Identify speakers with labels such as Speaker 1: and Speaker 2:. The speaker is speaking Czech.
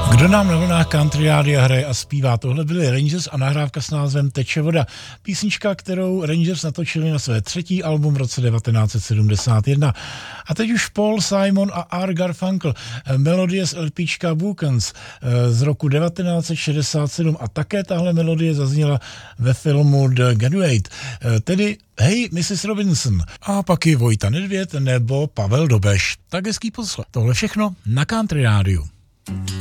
Speaker 1: Kdo nám na vlnách country rádia hraje a zpívá? Tohle byly Rangers a nahrávka s názvem Teče voda. Písnička, kterou Rangers natočili na své třetí album v roce 1971. A teď už Paul Simon a Art Garfunkel. Melodie z LPčka Vulcans z roku 1967 a také tahle melodie zazněla ve filmu The Graduate. Tedy Hey Mrs. Robinson. A pak i Vojta Nedvěd nebo Pavel Dobeš. Tak hezký poslech. Tohle všechno na country rádiu.